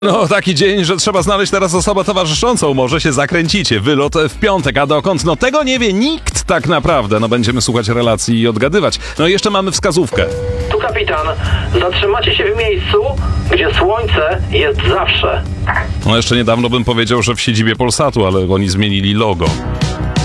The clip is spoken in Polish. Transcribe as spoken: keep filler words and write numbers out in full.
No, taki dzień, że trzeba znaleźć teraz osobę towarzyszącą. Może się zakręcicie. Wylot w piątek, a dokąd? No tego nie wie nikt tak naprawdę. No będziemy słuchać relacji i odgadywać. No i jeszcze mamy wskazówkę. Tu kapitan. Zatrzymacie się w miejscu, gdzie słońce jest zawsze. No jeszcze niedawno bym powiedział, że w siedzibie Polsatu, ale oni zmienili logo.